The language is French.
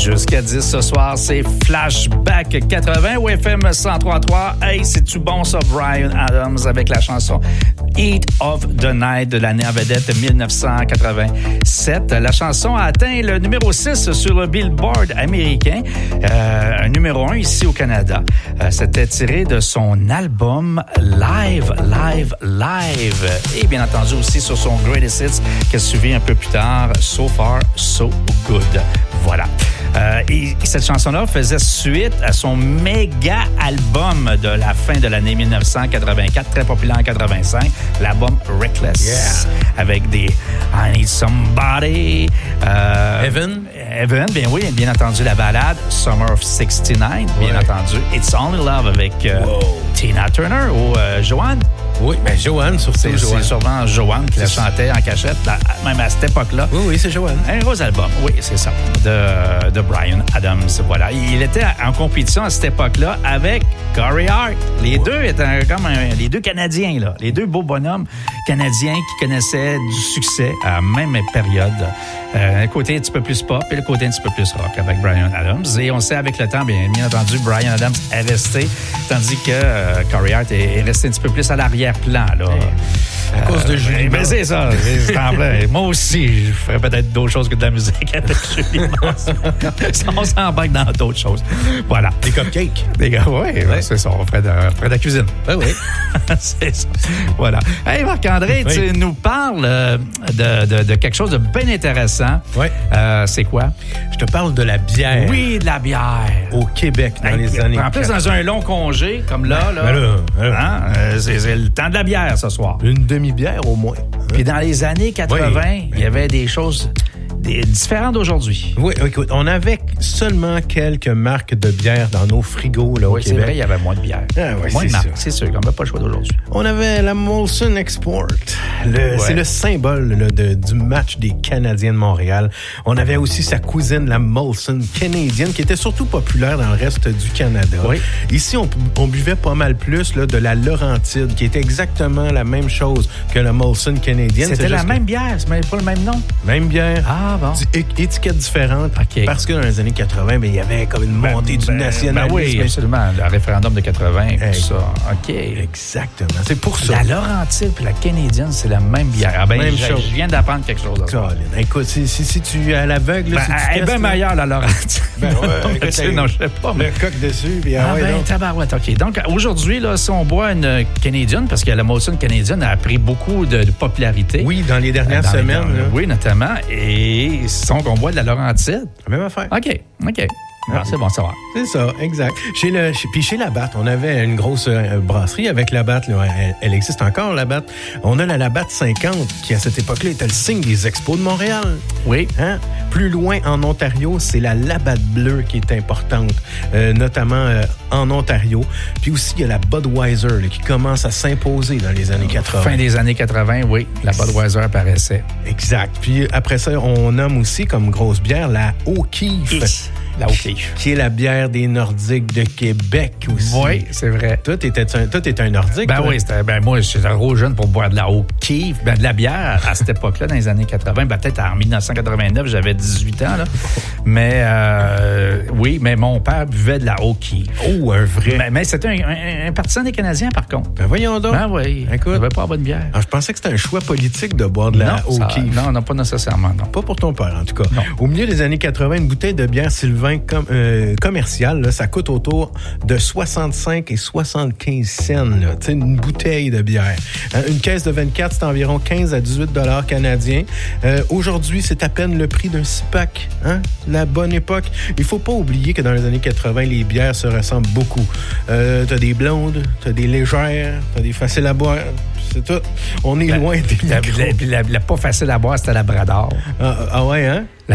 Jusqu'à 10 ce soir, c'est Flashback 80 ou FM 103.3. Hey, c'est-tu bon ça, Bryan Adams avec la chanson Heat of the Night de l'année en vedette 1987. La chanson a atteint le numéro 6 sur le Billboard américain, un numéro 1 ici au Canada. C'était tiré de son album Live. Et bien entendu aussi sur son Greatest Hits qui a suivi un peu plus tard, So Far, So Good. Voilà. Et cette chanson-là faisait suite à son méga album de la fin de l'année 1984, très populaire en 85, l'album Reckless, avec des I Need Somebody, Evan, bien oui, bien entendu la ballade Summer of 69, bien entendu, It's Only Love avec Tina Turner ou Joanne. Oui, bien Joanne, surtout c'est Joanne. C'est sûrement Joanne qui la chantait en cachette, même à cette époque-là. Oui, c'est Joanne. Un gros album, oui, c'est ça, de Bryan Adams. Voilà. Il était en compétition à cette époque-là avec Corey Hart. Les deux étaient comme les deux Canadiens, là. Les deux beaux bonhommes canadiens qui connaissaient du succès à la même période. Un côté un petit peu plus pop et le côté un petit peu plus rock avec Bryan Adams. Et on sait avec le temps, bien entendu, Bryan Adams est resté, tandis que Corey Hart est resté un petit peu plus à l'arrière-plan, là. À cause de Julie. Ben c'est ça, c'est en plein. Moi aussi, je ferais peut-être d'autres choses que de la musique avec Julie. On s'embarque dans d'autres choses. Voilà. Des cupcakes. Des gars, oui, c'est ça. On ferait de la cuisine. Oui. C'est ça. Voilà. Hey, Marc-André, tu nous parles de quelque chose de bien intéressant. Oui. C'est quoi? Je te parle de la bière. Oui, de la bière. Au Québec, dans les années 40. En plus, dans un long congé, comme là. C'est le temps de la bière ce soir. Une demi-bière au moins. Puis dans les années 80, il y avait des choses différentes d'aujourd'hui. Oui, écoute, on avait seulement quelques marques de bière dans nos frigos là, au Québec. C'est vrai, il y avait moins de bière. Moins de marques, c'est sûr. On n'avait pas le choix d'aujourd'hui. On avait la Molson Export. C'est le symbole là, du match des Canadiens de Montréal. On avait aussi sa cousine, la Molson Canadienne, qui était surtout populaire dans le reste du Canada. Oui. Ici, on buvait pas mal plus là, de la Laurentide, qui était exactement la même chose que la Molson Canadienne. C'était la même bière, c'est pas le même nom. Même bière. Ah, bon. Étiquette différente. Okay. Parce que dans les années 80, il y avait comme une montée du nationalisme. Oui, absolument. Le référendum de 80, tout ça. OK. Exactement. C'est pour ça. La Laurentide et la Canadienne, c'est la même bière. Même chose. Je viens d'apprendre quelque chose. Écoute, si tu es à l'aveugle... elle est bien meilleure, la Laurentide. Non, je sais pas. Le coq dessus. Tabarouette. OK. Donc, aujourd'hui, là, si on boit une Canadienne, parce que la Molson Canadienne a pris beaucoup de popularité. Oui, dans les dernières semaines. Oui, notamment. Et on boit de la Laurentide. Même affaire. OK. Ah, c'est bon, ça va. C'est ça, exact. Puis chez Labatt, on avait une grosse brasserie avec Labatt. Là, elle existe encore, Labatt. On a la Labatt 50, qui à cette époque-là était le signe des expos de Montréal. Oui. Hein? Plus loin, en Ontario, c'est la Labatt Bleue qui est importante, notamment en Ontario. Puis aussi, il y a la Budweiser là, qui commence à s'imposer dans les années 80. Fin des années 80, oui, la Budweiser apparaissait. Exact. Puis après ça, on nomme aussi comme grosse bière la O'Keeffe. La O'Keeffe. Qui est la bière des Nordiques de Québec aussi. Oui, c'est vrai. Toi, t'étais un Nordique. Ben toi? oui, moi, j'étais trop jeune pour boire de la O'Keeffe. De la bière, à cette époque-là, dans les années 80. Peut-être en 1989, j'avais 18 ans. Là. Mais oui, mais mon père buvait de la O'Keeffe. Oh, un vrai. Mais c'était un partisan des Canadiens, par contre. Ben voyons donc. Ben oui. Écoute. Il n'avait pas bonne bière. Alors, je pensais que c'était un choix politique de boire de la O'Keeffe. Non, pas nécessairement, non. Pas pour ton père, en tout cas. Non. Au milieu des années 80, une bouteille de bière Sylvain commerciale, là, ça coûte autour de 65 et 75 cents. Là, une bouteille de bière. Une caisse de 24, c'est environ 15 à 18 $ canadiens. Aujourd'hui, c'est à peine le prix d'un 6-pack. Hein? La bonne époque. Il faut pas oublier que dans les années 80, les bières se ressemblent beaucoup. T'as des blondes, t'as des légères, t'as des faciles à boire. C'est tout. On est loin des micros. La pas facile à boire, c'était la Brador. Ah ouais, hein?